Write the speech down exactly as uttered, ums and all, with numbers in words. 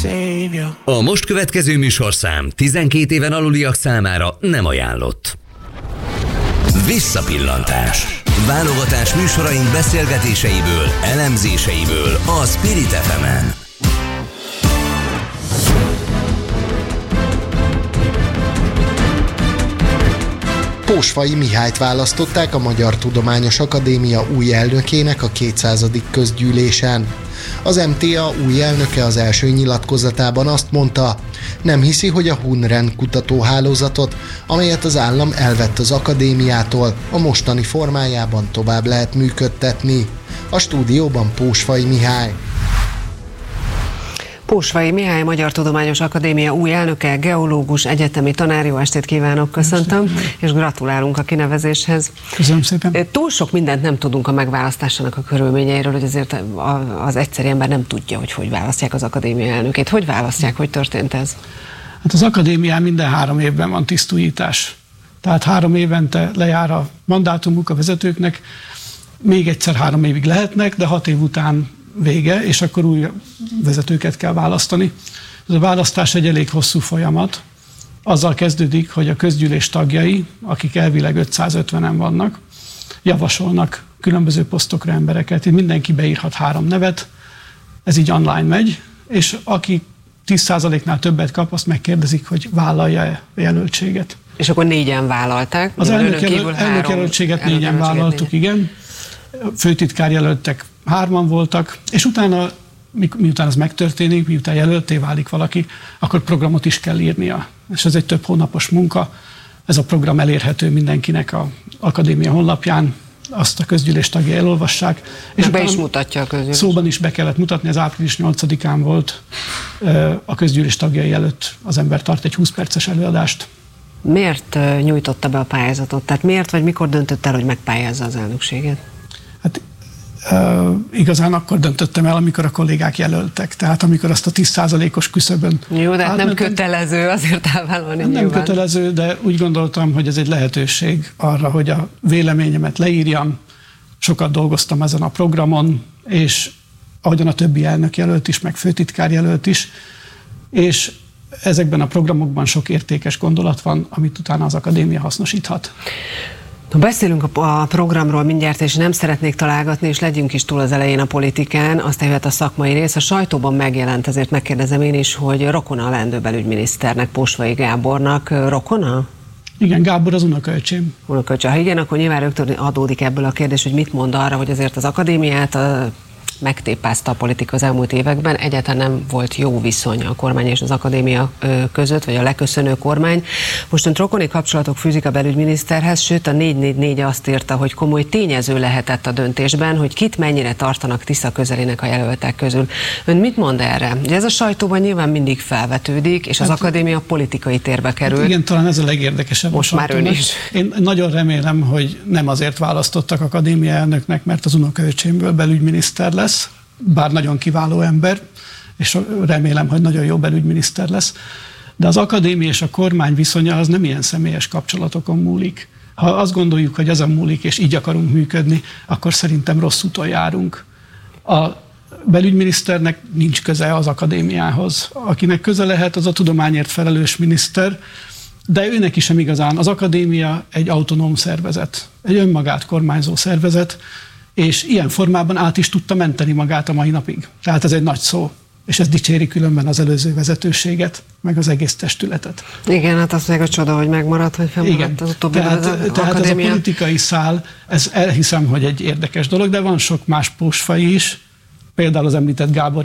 A most következő műsorszám tizenkét éven aluliak számára nem ajánlott. Visszapillantás. Válogatás műsoraink beszélgetéseiből, elemzéseiből a Spirit ef emen. Pósfai Mihályt választották a Magyar Tudományos Akadémia új elnökének a kétszázadik közgyűlésen. Az em té á új elnöke az első nyilatkozatában azt mondta, nem hiszi, hogy a Hunren kutatóhálózatot, amelyet az állam elvett az akadémiától, a mostani formájában tovább lehet működtetni. A stúdióban Pósfai Mihály. Pósfai Mihály, Magyar Tudományos Akadémia új elnöke, geológus, egyetemi tanár. Jó estét kívánok, köszöntöm, és gratulálunk a kinevezéshez. Köszönöm szépen. Túl sok mindent nem tudunk a megválasztásának a körülményeiről, hogy azért az egyszerű ember nem tudja, hogy hogy választják az akadémia elnökét. Hogy választják, hogy történt ez? Hát az akadémián minden három évben van tisztújítás. Tehát három évente lejár a mandátumuk a vezetőknek, még egyszer három évig lehetnek, de hat év után vége, és akkor új vezetőket kell választani. Ez a választás egy elég hosszú folyamat. Azzal kezdődik, hogy a közgyűlés tagjai, akik elvileg ötszázötvenen vannak, javasolnak különböző posztokra embereket. Itt mindenki beírhat három nevet, ez így online megy, és aki tíz százaléknál többet kap, azt megkérdezik, hogy vállalja-e a jelöltséget. És akkor négyen vállalták? Az elnök, jelöl, elnök jelöltséget négyen vállaltuk, négyen. Igen. Főtitkár jelöltek hárman voltak, és utána, mi, miután ez megtörténik, miután jelölté válik valaki, akkor programot is kell írnia. És ez egy több hónapos munka. Ez a program elérhető mindenkinek az akadémia honlapján, azt a közgyűlés tagjai elolvassák. És be is mutatja a közgyűlés. Szóban is be kellett mutatni, az április nyolcadikán volt a közgyűlés tagjai előtt. Az ember tart egy húsz perces előadást. Miért nyújtotta be a pályázatot? Tehát miért vagy mikor döntött el, hogy megpályázza az elnökséget? Hát Uh, igazán akkor döntöttem el, amikor a kollégák jelöltek. Tehát amikor azt a tíz százalékos küszöbön... Jó, de hát nem kötelező azért elvállalni. Nem nyilván. Kötelező, de úgy gondoltam, hogy ez egy lehetőség arra, hogy a véleményemet leírjam. Sokat dolgoztam ezen a programon, és ahogyan a többi elnök jelölt is, meg főtitkár jelölt is, és ezekben a programokban sok értékes gondolat van, amit utána az akadémia hasznosíthat. Ha beszélünk a programról mindjárt, és nem szeretnék találgatni, és legyünk is túl az elején a politikán, aztán jöhet a szakmai rész. A sajtóban megjelent, ezért megkérdezem én is, hogy rokona a leendő belügyminiszternek, Pósfai Gábornak. Rokona? Igen, Gábor az unokaöcsém. Unokaöcsém. Ha igen, akkor nyilván rögtön adódik ebből a kérdés, hogy mit mond arra, hogy azért az akadémiát a megtépázta a politika az elmúlt években, egyáltalán nem volt jó viszony a kormány és az akadémia között, vagy a leköszönő kormány. Most rokoni kapcsolatok fűzik a belügyminiszterhez, sőt a négy négy négy azt írta, hogy komoly tényező lehetett a döntésben, hogy kit mennyire tartanak Tisza közelének a jelöltek közül. Ön mit mond erre? Ugye ez a sajtóban nyilván mindig felvetődik, és az hát, akadémia politikai térbe kerül. Hát igen, talán ez a legérdekesebb. Most már ön is. Én nagyon remélem, hogy nem azért választottak akadémia elnöknek, mert az unokaöcsémből belügyminiszter lesz, bár nagyon kiváló ember, és remélem, hogy nagyon jó belügyminiszter lesz. De az akadémia és a kormány viszonya az nem ilyen személyes kapcsolatokon múlik. Ha azt gondoljuk, hogy ezen múlik, és így akarunk működni, akkor szerintem rossz úton járunk. A belügyminiszternek nincs köze az akadémiához. Akinek köze lehet, az a tudományért felelős miniszter, de őnek is sem igazán. Az akadémia egy autonóm szervezet, egy önmagát kormányzó szervezet, és ilyen formában át is tudta menteni magát a mai napig. Tehát ez egy nagy szó, és ez dicséri különben az előző vezetőséget, meg az egész testületet. Igen, hát azt mondják, a csoda, hogy megmaradt, hogy fennmaradt az utóbbi tehát, az tehát ez a politikai szál, ez elhiszem, hogy egy érdekes dolog, de van sok más pósfai is, például az említett Gábor